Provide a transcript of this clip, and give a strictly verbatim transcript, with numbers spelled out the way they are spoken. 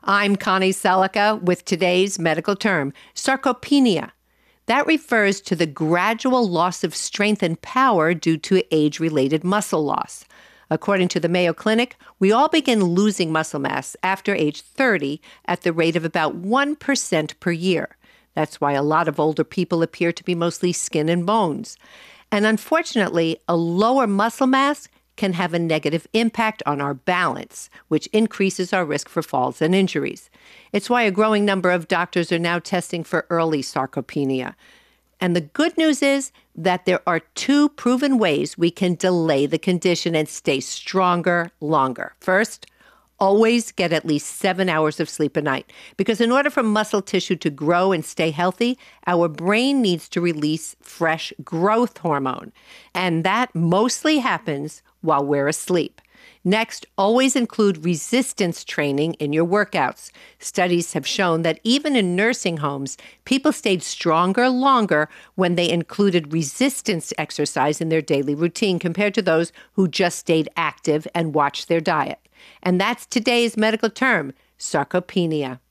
I'm Connie Selica with today's medical term, sarcopenia. That refers to the gradual loss of strength and power due to age-related muscle loss. According to the Mayo Clinic, we all begin losing muscle mass after age thirty at the rate of about one percent per year. That's why a lot of older people appear to be mostly skin and bones. And unfortunately, a lower muscle mass can have a negative impact on our balance, which increases our risk for falls and injuries. It's why a growing number of doctors are now testing for early sarcopenia. And the good news is that there are two proven ways we can delay the condition and stay stronger longer. First, always get at least seven hours of sleep a night, because in order for muscle tissue to grow and stay healthy, our brain needs to release fresh growth hormone, and that mostly happens while we're asleep. Next, always include resistance training in your workouts. Studies have shown that even in nursing homes, people stayed stronger longer when they included resistance exercise in their daily routine compared to those who just stayed active and watched their diet. And that's today's medical term, sarcopenia.